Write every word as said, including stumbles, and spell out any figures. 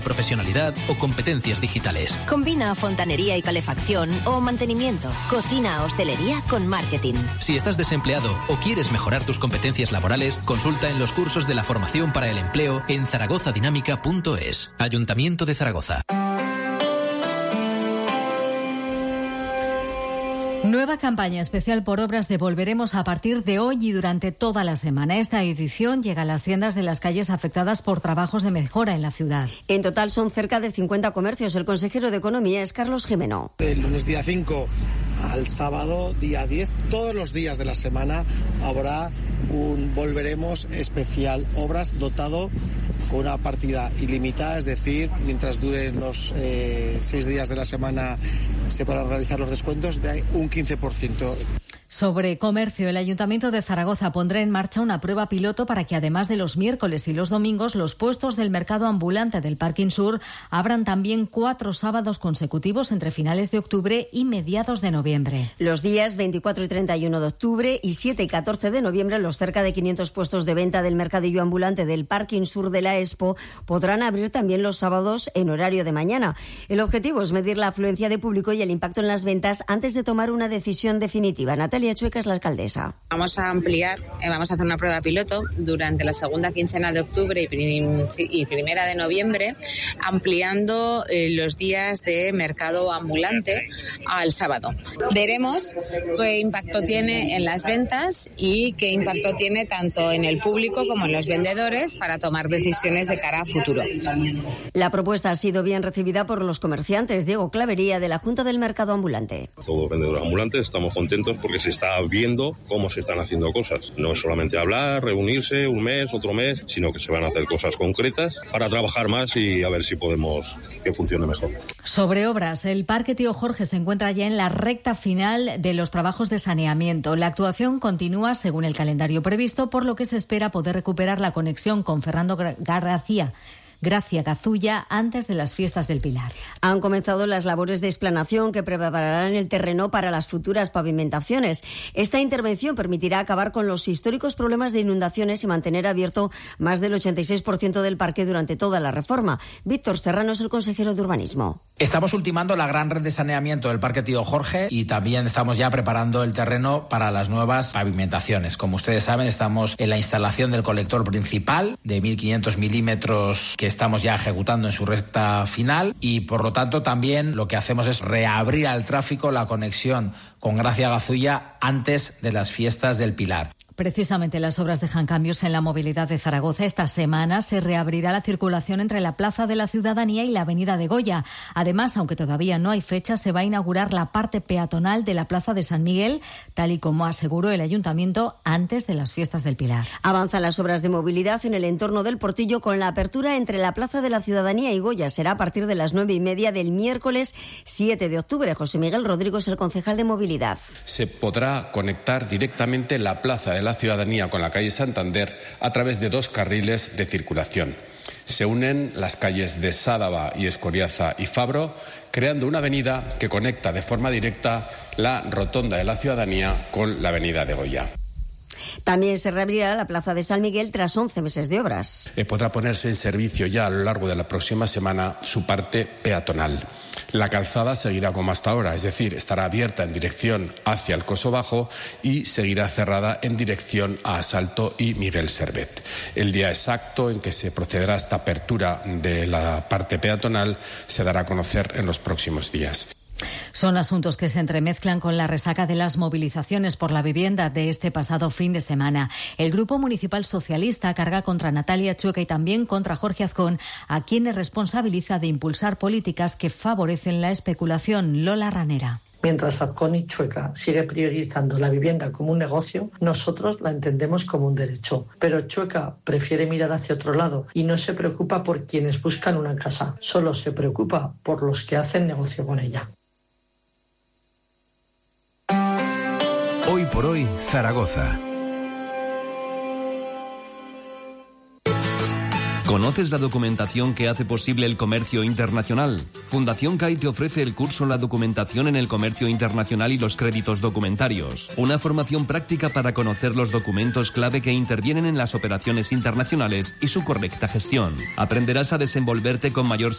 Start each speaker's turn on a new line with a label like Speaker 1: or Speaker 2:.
Speaker 1: profesionalidad o competencias digitales.
Speaker 2: Combina fontanería y calefacción o mantenimiento, cocina, hostelería con marketing.
Speaker 1: Si estás desempleado o quieres mejorar tus competencias laborales, consulta en los cursos de la formación para el empleo en zaragoza dinámica punto es. Ayuntamiento de Zaragoza.
Speaker 3: Nueva campaña especial por obras de Volveremos a partir de hoy y durante toda la semana. Esta edición llega a las tiendas de las calles afectadas por trabajos de mejora en la ciudad.
Speaker 4: En total son cerca de cincuenta comercios. El consejero de Economía es Carlos Jimeno.
Speaker 5: El lunes día cinco al sábado día diez, todos los días de la semana habrá un Volveremos especial obras dotado con una partida ilimitada, es decir, mientras duren los eh, seis días de la semana se podrán realizar los descuentos de un quince por ciento.
Speaker 3: Sobre comercio, el Ayuntamiento de Zaragoza pondrá en marcha una prueba piloto para que, además de los miércoles y los domingos, los puestos del mercado ambulante del Parking Sur abran también cuatro sábados consecutivos entre finales de octubre y mediados de noviembre.
Speaker 4: Los días veinticuatro y treinta y uno de octubre y siete y catorce de noviembre, los cerca de quinientos puestos de venta del mercadillo ambulante del Parking Sur de la Expo podrán abrir también los sábados en horario de mañana. El objetivo es medir la afluencia de público y el impacto en las ventas antes de tomar una decisión definitiva. Natalia Chueca es la alcaldesa.
Speaker 6: Vamos a ampliar, eh, vamos a hacer una prueba piloto durante la segunda quincena de octubre y, prim, y primera de noviembre, ampliando eh, los días de mercado ambulante al sábado. Veremos qué impacto tiene en las ventas y qué impacto tiene tanto en el público como en los vendedores para tomar decisiones de cara a futuro.
Speaker 4: La propuesta ha sido bien recibida por los comerciantes. Diego Clavería, de la Junta del Mercado Ambulante.
Speaker 7: Todos los vendedores ambulantes estamos contentos porque se está viendo cómo se están haciendo cosas. No es solamente hablar, reunirse un mes, otro mes, sino que se van a hacer cosas concretas para trabajar más y a ver si podemos que funcione mejor.
Speaker 3: Sobre obras, el Parque Tío Jorge se encuentra ya en la recta final de los trabajos de saneamiento. La actuación continúa según el calendario previsto, por lo que se espera poder recuperar la conexión con Fernando García Gracia Gazulla antes de las fiestas del Pilar.
Speaker 4: Han comenzado las labores de explanación que prepararán el terreno para las futuras pavimentaciones. Esta intervención permitirá acabar con los históricos problemas de inundaciones y mantener abierto más del ochenta y seis por ciento del parque durante toda la reforma. Víctor Serrano es el consejero de Urbanismo.
Speaker 8: Estamos ultimando la gran red de saneamiento del Parque Tío Jorge y también estamos ya preparando el terreno para las nuevas pavimentaciones. Como ustedes saben, estamos en la instalación del colector principal de mil quinientos milímetros que estamos ya ejecutando en su recta final y, por lo tanto, también lo que hacemos es reabrir al tráfico la conexión con Gracia Gazulla antes de las fiestas del Pilar.
Speaker 3: Precisamente las obras dejan cambios en la movilidad de Zaragoza. Esta semana se reabrirá la circulación entre la Plaza de la Ciudadanía y la Avenida de Goya. Además, aunque todavía no hay fecha, se va a inaugurar la parte peatonal de la Plaza de San Miguel, tal y como aseguró el Ayuntamiento antes de las fiestas del Pilar.
Speaker 4: Avanzan las obras de movilidad en el entorno del Portillo con la apertura entre la Plaza de la Ciudadanía y Goya. Será a partir de las nueve y media del miércoles siete de octubre. José Miguel Rodrigo es el concejal de movilidad.
Speaker 9: Se podrá conectar directamente la Plaza de la Ciudadanía con la calle Santander a través de dos carriles de circulación. Se unen las calles de Sádava y Escoriaza y Fabro, creando una avenida que conecta de forma directa la Rotonda de la Ciudadanía con la avenida de Goya.
Speaker 4: También se reabrirá la Plaza de San Miguel tras once meses de obras.
Speaker 9: Eh, podrá ponerse en servicio ya a lo largo de la próxima semana su parte peatonal. La calzada seguirá como hasta ahora, es decir, estará abierta en dirección hacia el Coso Bajo y seguirá cerrada en dirección a Asalto y Miguel Servet. El día exacto en que se procederá a esta apertura de la parte peatonal se dará a conocer en los próximos días.
Speaker 3: Son asuntos que se entremezclan con la resaca de las movilizaciones por la vivienda de este pasado fin de semana. El Grupo Municipal Socialista carga contra Natalia Chueca y también contra Jorge Azcón, a quienes responsabiliza de impulsar políticas que favorecen la especulación. Lola Ranera.
Speaker 10: Mientras Azcón y Chueca sigue priorizando la vivienda como un negocio, nosotros la entendemos como un derecho. Pero Chueca prefiere mirar hacia otro lado y no se preocupa por quienes buscan una casa, solo se preocupa por los que hacen negocio con ella.
Speaker 11: Hoy por hoy, Zaragoza.
Speaker 12: ¿Conoces la documentación que hace posible el comercio internacional? Fundación C A I te ofrece el curso La documentación en el comercio internacional y los créditos documentarios. Una formación práctica para conocer los documentos clave que intervienen en las operaciones internacionales y su correcta gestión. Aprenderás a desenvolverte con mayor